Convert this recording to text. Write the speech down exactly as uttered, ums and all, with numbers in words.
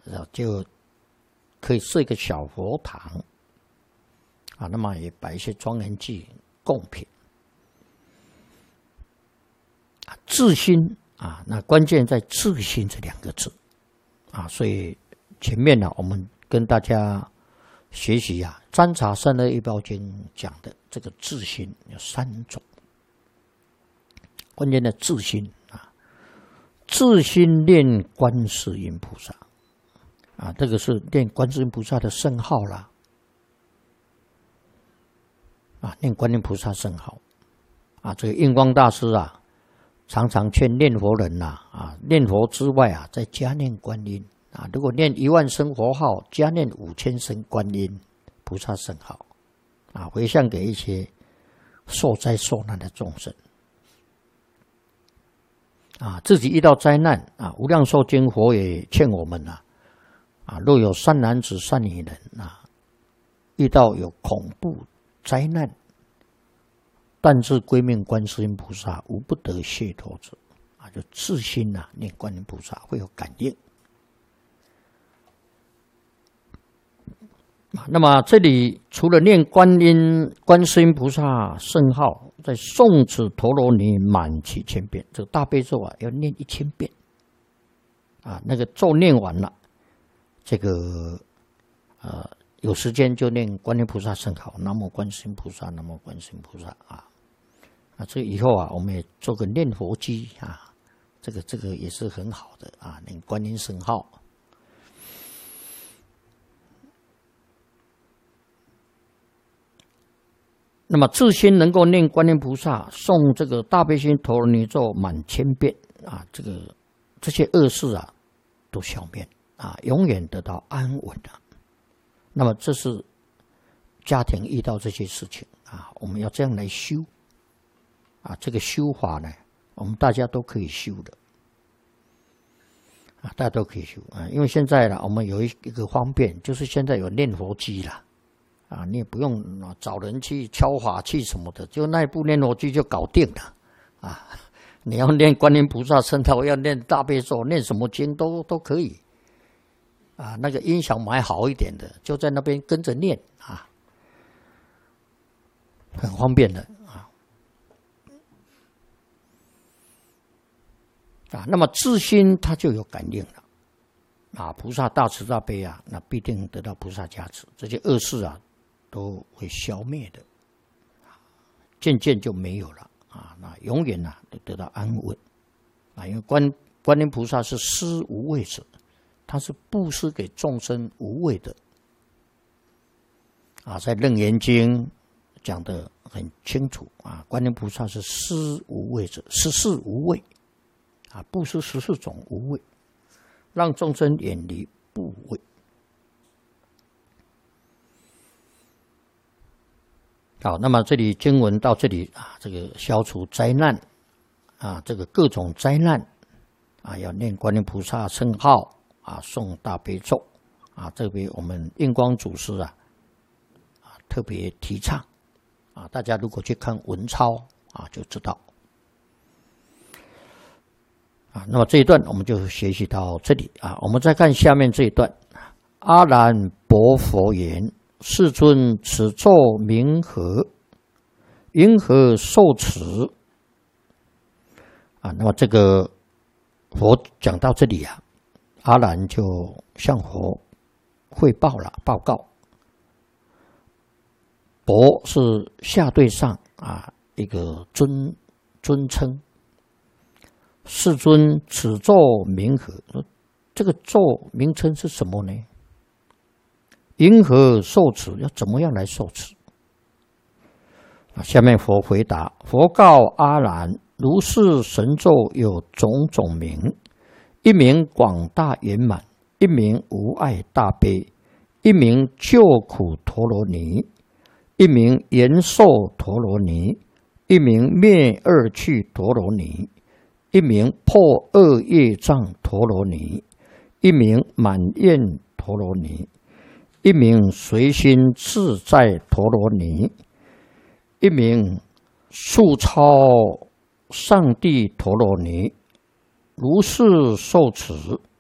就可以设一个小佛堂啊，那么也摆一些庄严祭贡品啊，自心啊，那关键在自心这两个字啊，所以前面呢、啊，我们跟大家学习啊，《占察三二一报经》讲的这个自心有三种，关键的自心啊，自心念观世音菩萨啊，这个是念观世音菩萨的圣号啦，啊，念观音菩萨圣号啊，这个印光大师啊，常常劝念佛人呐、啊，啊，念佛之外啊，再加念观音。啊，如果念一万声佛号，加念五千声观音菩萨圣号，啊，回向给一些受灾受难的众生，啊，自己遇到灾难啊，无量寿经佛也劝我们呐、啊，啊，若有善男子善女人啊，遇到有恐怖灾难，但是归命观世音菩萨，无不得解脱者，啊，就自心呐、啊，念观音菩萨会有感应。那么这里除了念观音、观世音菩萨圣号，在诵持陀罗尼满七千遍，这个大悲咒啊要念一千遍啊。那个咒念完了，这个呃有时间就念观音菩萨圣号，南无观世音菩萨，南无观世音菩萨啊啊。这个以后啊，我们也做个念佛机啊，这个这个也是很好的啊，念观音圣号。那么自心能够念观音菩萨，诵这个大悲心陀罗尼咒满千遍啊，这个这些恶事啊都消灭啊，永远得到安稳啊。那么这是家庭遇到这些事情啊，我们要这样来修啊。这个修法呢，我们大家都可以修的啊，大家都可以修啊。因为现在呢，我们有一个方便，就是现在有念佛机啦。啊，你也不用找人去敲法器什么的，就那一部念佛机就搞定了啊！你要念观音菩萨圣号，要念大悲咒，念什么经都都可以啊。那个音响买好一点的，就在那边跟着念啊，很方便的啊。啊，那么自心它就有感应了啊！菩萨大慈大悲啊，那必定得到菩萨加持，这些恶事啊都会消灭的，渐渐就没有了啊！那永远呐、啊、都得到安稳啊！因为观观音菩萨是施无畏者，他是布施给众生无畏的啊，在《楞严经》讲得很清楚啊，观音菩萨是施无畏者，十四无畏啊，布施十四种无畏，让众生远离怖畏。好，那么这里经文到这里啊，这个消除灾难啊，这个各种灾难啊，要念观音菩萨圣号啊，诵大悲咒啊，这边我们印光祖师啊啊特别提倡啊，大家如果去看文钞啊，就知道啊。那么这一段我们就学习到这里啊，我们再看下面这一段，阿难薄佛言。世尊，此咒名何？因何受持？啊，那么这个佛讲到这里啊，阿难就向佛汇报了，报告。薄是下对上啊一个尊尊称。世尊，此咒名何？这个咒名称是什么呢？因何受持？要怎么样来受持？下面佛回答：佛告阿难，如是神咒有种种名，一名广大圆满，一名无碍大悲，一名救苦陀罗尼，一名延寿陀罗尼，一名灭恶趣陀罗尼，一名破恶业障陀罗尼，一名满愿陀罗尼，一名随心自在陀罗尼，一名速超上帝陀罗尼。如是受持，